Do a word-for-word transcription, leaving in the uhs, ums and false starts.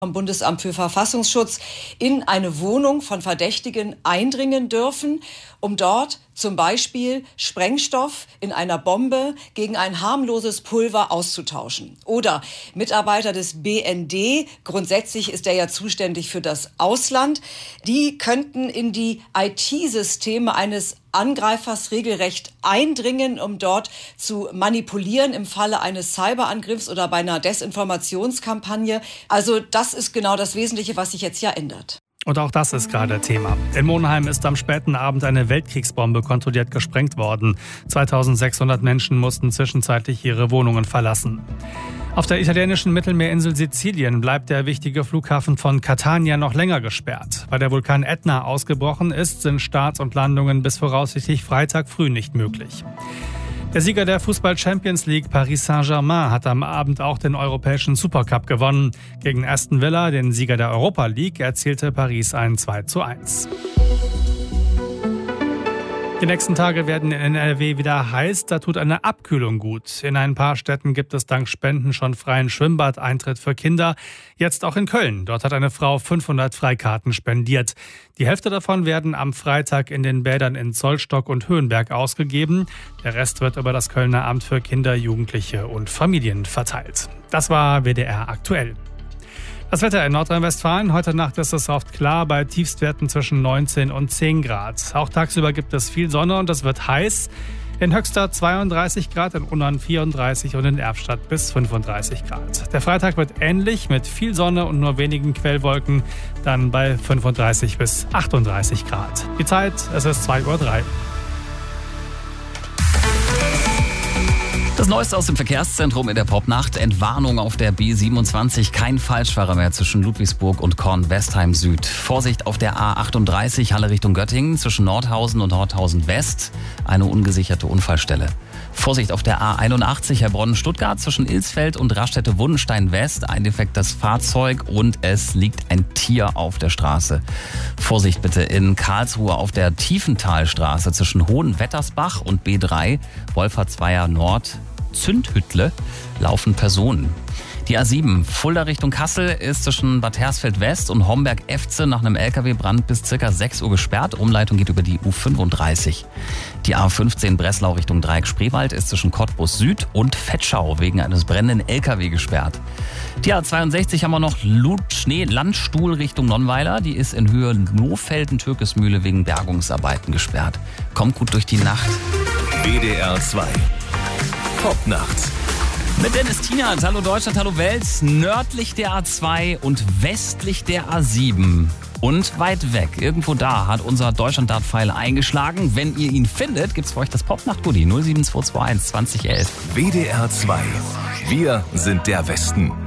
vom Bundesamt für Verfassungsschutz in eine Wohnung von Verdächtigen eindringen dürfen, um dort zum Beispiel Sprengstoff in einer Bombe gegen ein harmloses Pulver auszutauschen. Oder Mitarbeiter des B N D, grundsätzlich ist er ja zuständig für das Ausland, die könnten in die I T-Systeme eines Angreifers regelrecht eindringen, um dort zu manipulieren im Falle eines Cyberangriffs oder bei einer Desinformationskampagne. Also das ist genau das Wesentliche, was sich jetzt ja ändert. Und auch das ist gerade Thema. In Monheim ist am späten Abend eine Weltkriegsbombe kontrolliert gesprengt worden. zweitausendsechshundert Menschen mussten zwischenzeitlich ihre Wohnungen verlassen. Auf der italienischen Mittelmeerinsel Sizilien bleibt der wichtige Flughafen von Catania noch länger gesperrt. Weil der Vulkan Ätna ausgebrochen ist, sind Starts und Landungen bis voraussichtlich Freitag früh nicht möglich. Der Sieger der Fußball-Champions League, Paris Saint-Germain, hat am Abend auch den europäischen Supercup gewonnen. Gegen Aston Villa, den Sieger der Europa League, erzielte Paris ein zwei zu eins. Die nächsten Tage werden in N R W wieder heiß, da tut eine Abkühlung gut. In ein paar Städten gibt es dank Spenden schon freien Schwimmbadeintritt für Kinder. Jetzt auch in Köln. Dort hat eine Frau fünfhundert Freikarten spendiert. Die Hälfte davon werden am Freitag in den Bädern in Zollstock und Höhenberg ausgegeben. Der Rest wird über das Kölner Amt für Kinder, Jugendliche und Familien verteilt. Das war W D R aktuell. Das Wetter in Nordrhein-Westfalen. Heute Nacht ist es oft klar bei Tiefstwerten zwischen neunzehn und zehn Grad. Auch tagsüber gibt es viel Sonne und es wird heiß. In Höxter zweiunddreißig Grad, in Unna vierunddreißig und in Erftstadt bis fünfunddreißig Grad. Der Freitag wird ähnlich mit viel Sonne und nur wenigen Quellwolken, dann bei fünfunddreißig bis achtunddreißig Grad. Die Zeit, es ist zwei Uhr drei. Das Neueste aus dem Verkehrszentrum in der Popnacht. Entwarnung auf der B siebenundzwanzig. Kein Falschfahrer mehr zwischen Ludwigsburg und Kornwestheim Süd. Vorsicht auf der A achtunddreißig Halle Richtung Göttingen zwischen Nordhausen und Nordhausen West. Eine ungesicherte Unfallstelle. Vorsicht auf der A einundachtzig Heilbronn-Stuttgart zwischen Ilsfeld und Raststätte-Wundenstein West. Ein defektes Fahrzeug und es liegt ein Tier auf der Straße. Vorsicht bitte in Karlsruhe auf der Tiefenthalstraße zwischen Hohenwettersbach und B drei Wolfertsweier Nord. Zündhüttle laufen Personen. Die A sieben Fulda Richtung Kassel ist zwischen Bad Hersfeld West und Homberg-Efze nach einem L K W-Brand bis ca. sechs Uhr gesperrt. Umleitung geht über die U fünfunddreißig. Die A fünfzehn Breslau Richtung Dreieck-Spreewald ist zwischen Cottbus Süd und Vetschau wegen eines brennenden L K W gesperrt. Die A zweiundsechzig haben wir noch Schnee-Landstuhl Richtung Nonnweiler. Die ist in Höhe Lohfelden-Türkesmühle wegen Bergungsarbeiten gesperrt. Kommt gut durch die Nacht. W D R zwei Popnacht. Mit Dennis Tienert, hallo Deutschland, hallo Welt, nördlich der A zwei und westlich der A sieben. Und weit weg, irgendwo da hat unser Deutschland-Dart-Pfeil eingeschlagen. Wenn ihr ihn findet, gibt's für euch das Popnacht-Goodie null sieben zwei zwei eins zwanzig elf. W D R zwei. Wir sind der Westen.